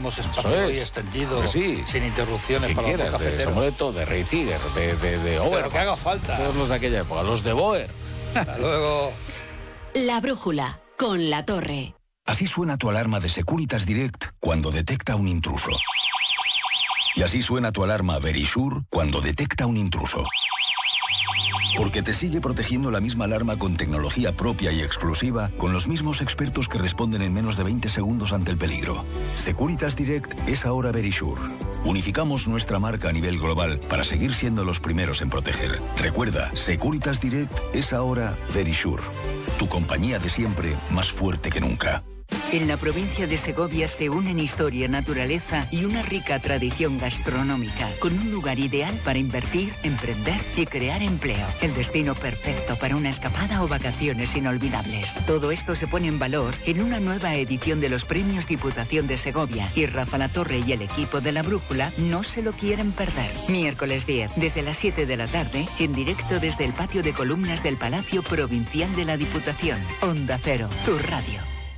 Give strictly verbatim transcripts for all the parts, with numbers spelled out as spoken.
tenemos espacio es. y extendido, sí. sin interrupciones ¿Qué para quieras? los De cafeteros. Somoleto, de Rey Ziger, de, de, de Ober. Pero que haga falta. Todos los de aquella época, los de Boer. Hasta luego. La brújula, con La Torre. Así suena tu alarma de Securitas Direct cuando detecta un intruso. Y así suena tu alarma Verisure cuando detecta un intruso. Porque te sigue protegiendo la misma alarma con tecnología propia y exclusiva, con los mismos expertos que responden en menos de veinte segundos ante el peligro. Securitas Direct es ahora Verisure. Unificamos nuestra marca a nivel global para seguir siendo los primeros en proteger. Recuerda, Securitas Direct es ahora Verisure. Tu compañía de siempre, más fuerte que nunca. En la provincia de Segovia se unen historia, naturaleza y una rica tradición gastronómica, con un lugar ideal para invertir, emprender y crear empleo. El destino perfecto para una escapada o vacaciones inolvidables. Todo esto se pone en valor en una nueva edición de los Premios Diputación de Segovia, y Rafa Latorre y el equipo de La Brújula no se lo quieren perder. Miércoles diez, desde las siete de la tarde, en directo desde el patio de columnas del Palacio Provincial de la Diputación. Onda Cero, tu radio.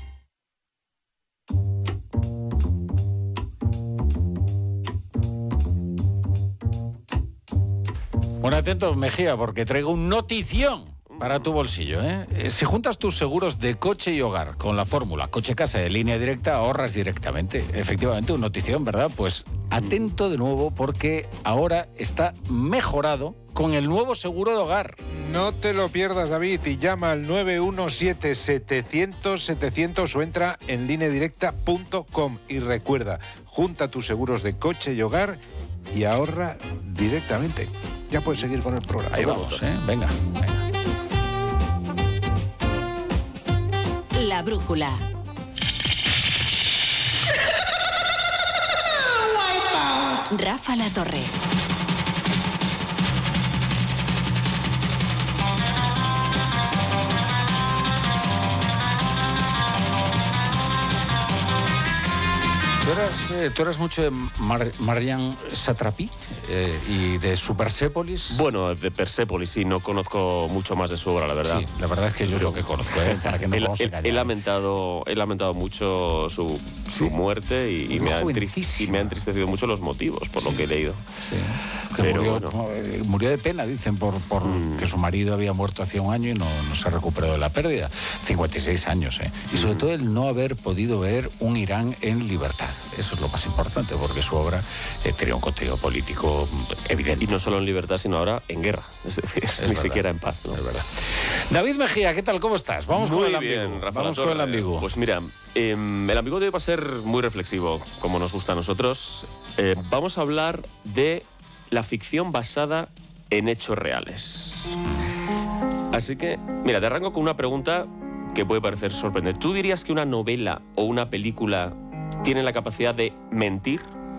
Bueno, atento, Mejía, porque traigo un notición para tu bolsillo, ¿eh? Si juntas tus seguros de coche y hogar con la fórmula coche-casa de Línea Directa, ahorras directamente. Efectivamente, un notición, ¿verdad? Pues atento de nuevo, porque ahora está mejorado con el nuevo seguro de hogar. No te lo pierdas, David, y llama al nueve uno siete, setecientos, setecientos o entra en línea directa punto com. Y recuerda, junta tus seguros de coche y hogar y ahorra directamente. Ya puedes seguir con el programa. Ahí vamos, ¿eh? Venga, venga. La brújula. Rafa Latorre. ¿Tú eras, eh, tú eras mucho de Mar Marian Satrapi eh, y de su Persépolis? Bueno, de Persépolis sí, no conozco mucho más de su obra, la verdad. Sí, la verdad es que yo es lo que conozco, ¿eh? Para que no he, he, he, he, lamentado, he lamentado mucho su, su ¿Sí? muerte y, y, me ha y me ha entristecido mucho los motivos, por sí. lo que he leído. Sí. Que Pero, murió, bueno. no, murió de pena, dicen, por, por mm. que su marido había muerto hacía un año y no, no se recuperó de la pérdida. cincuenta y seis años, ¿eh? Y sobre mm. todo el no haber podido ver un Irán en libertad. Eso es lo más importante, porque su obra eh, tenía un contenido político evidente. Y no solo en libertad, sino ahora en guerra. Es decir, es ni verdad. siquiera en paz, ¿no? Es verdad. David Mejía, ¿qué tal? ¿Cómo estás? Vamos muy con el bien, ambiguo. Rafa Vamos Latorre. con el ambiguo. Pues mira, eh, el ambiguo de hoy va a ser muy reflexivo, como nos gusta a nosotros. Eh, vamos a hablar de la ficción basada en hechos reales. Así que, mira, te arranco con una pregunta que puede parecer sorprendente. ¿Tú dirías que una novela o una película tiene la capacidad de mentir?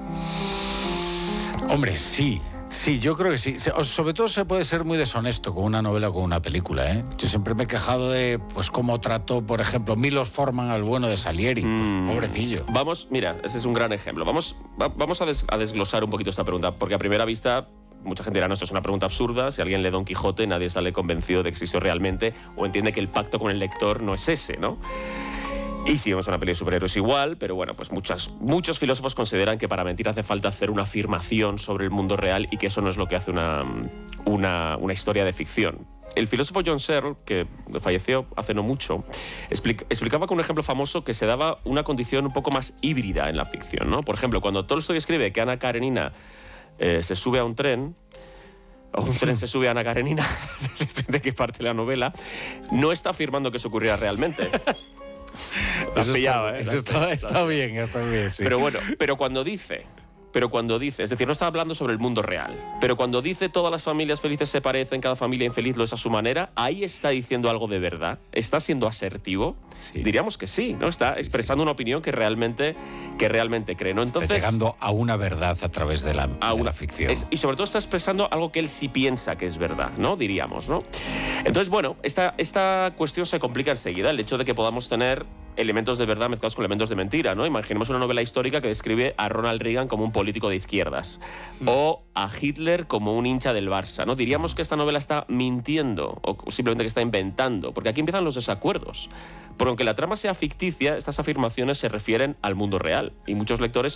Hombre, sí. Sí, yo creo que sí. Sobre todo se puede ser muy deshonesto con una novela o con una película, ¿eh? Yo siempre me he quejado de, pues, cómo trató, por ejemplo, Milos Forman al bueno de Salieri. Pues, mm. pobrecillo. Vamos, mira, ese es un gran ejemplo. Vamos, va, vamos a, des, a desglosar un poquito esta pregunta, porque a primera vista mucha gente dirá, no, esto es una pregunta absurda. Si alguien lee Don Quijote, nadie sale convencido de que existió realmente o entiende que el pacto con el lector no es ese, ¿no? Y si vemos una peli de superhéroes igual, pero bueno, pues muchas, muchos filósofos consideran que para mentir hace falta hacer una afirmación sobre el mundo real y que eso no es lo que hace una, una, una historia de ficción. El filósofo John Searle, que falleció hace no mucho, explic, explicaba con un ejemplo famoso que se daba una condición un poco más híbrida en la ficción, ¿no? Por ejemplo, cuando Tolstoy escribe que Ana Karenina eh, se sube a un tren, o un tren se sube a Ana Karenina, depende de qué parte de la novela, no está afirmando que eso ocurriera realmente. Lo has pillado, ¿eh? Eso está, está bien, está bien, sí. Pero bueno, pero cuando dice, pero cuando dice, es decir, no está hablando sobre el mundo real, pero cuando dice todas las familias felices se parecen, cada familia infeliz lo es a su manera, ahí está diciendo algo de verdad, está siendo asertivo. Sí. Diríamos que sí, ¿no? Está sí, expresando sí. una opinión que realmente, que realmente cree, ¿no? Entonces, está llegando a una verdad a través de la, a de una la ficción. Es, y sobre todo está expresando algo que él sí piensa que es verdad, ¿no? Diríamos, ¿no? Entonces, bueno, esta, esta cuestión se complica enseguida, el hecho de que podamos tener elementos de verdad mezclados con elementos de mentira, ¿no? Imaginemos una novela histórica que describe a Ronald Reagan como un político de izquierdas mm. o a Hitler como un hincha del Barça, ¿no? Diríamos que esta novela está mintiendo o simplemente que está inventando, porque aquí empiezan los desacuerdos. Pero aunque la trama sea ficticia, estas afirmaciones se refieren al mundo real y muchos lectores